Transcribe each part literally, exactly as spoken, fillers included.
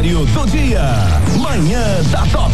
horário do dia. Manhã da Top.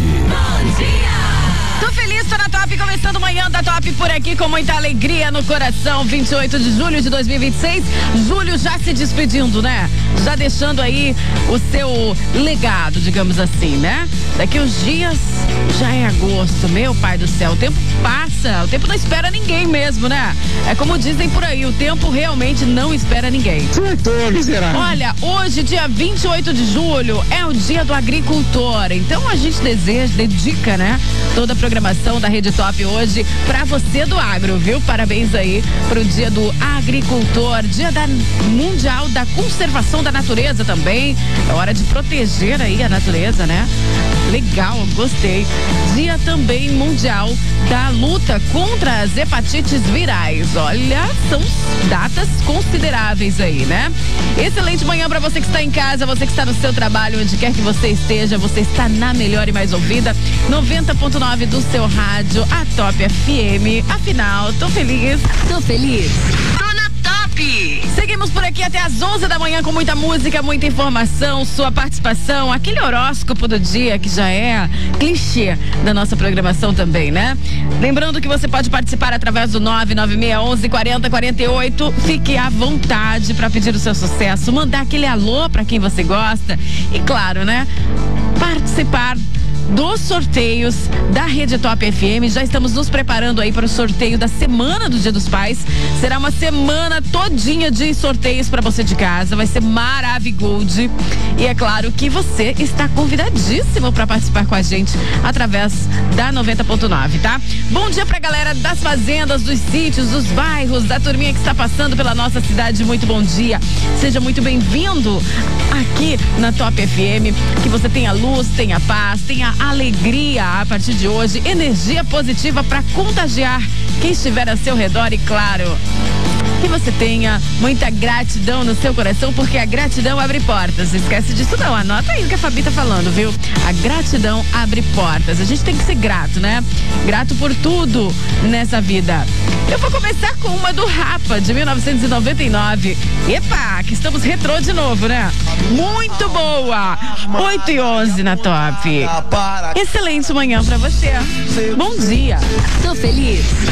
Bom dia! Tô feliz, tô na Top, começando Manhã da Top por aqui com muita alegria no coração. vinte e oito de julho de dois mil e vinte e seis. Julho já se despedindo, né? Já deixando aí o seu legado, digamos assim, né? Daqui uns dias já é agosto, meu pai do céu. O tempo passa, o tempo não espera ninguém mesmo, né? É como dizem por aí, o tempo realmente não espera ninguém. Surtou, miserável. Olha, hoje, dia vinte e oito de julho, é o dia do agricultor. Então a gente deseja, dedica, né? Toda a programação da Rede Top hoje pra você do agro, viu? Parabéns aí pro dia do agricultor, dia da mundial da conservação da natureza também. É hora de proteger aí a natureza, né? Legal, gostei. Dia também mundial da luta contra as hepatites virais. Olha, são datas consideráveis aí, né? Excelente manhã pra você que está em casa, você que está no seu trabalho, onde quer que você esteja, você está na melhor e mais ouvida, noventa ponto nove do seu rádio, a Top F M. Afinal, tô feliz. Tô feliz. Tô na Top. Seguimos por aqui até às onze da manhã com muita música, muita informação, sua participação, aquele horóscopo do dia que já é clichê da nossa programação também, né? Lembrando que você pode participar através do nove nove seis um um quatro zero quatro oito. Fique à vontade para pedir o seu sucesso, mandar aquele alô para quem você gosta e, claro, né? Participar dos sorteios da Rede Top F M. Já estamos nos preparando aí para o sorteio da semana do Dia dos Pais. Será uma semana todinha de sorteios para você de casa. Vai ser maravilhoso. E é claro que você está convidadíssimo para participar com a gente através da noventa ponto nove, tá? Bom dia pra galera das fazendas, dos sítios, dos bairros, da turminha que está passando pela nossa cidade. Muito bom dia. Seja muito bem-vindo aqui na Top F M. Que você tenha luz, tenha paz, tenha alegria a partir de hoje, energia positiva para contagiar quem estiver ao seu redor e, claro, que você tenha muita gratidão no seu coração, porque a gratidão abre portas. Não esquece disso não, anota aí o que a Fabi tá falando, viu? A gratidão abre portas. A gente tem que ser grato, né? Grato por tudo nessa vida. Eu vou começar com uma do Rapa, de mil novecentos e noventa e nove. Epa, que estamos retrô de novo, né? Muito boa! oito e onze na Top. Excelente manhã pra você. Bom dia. Tô feliz.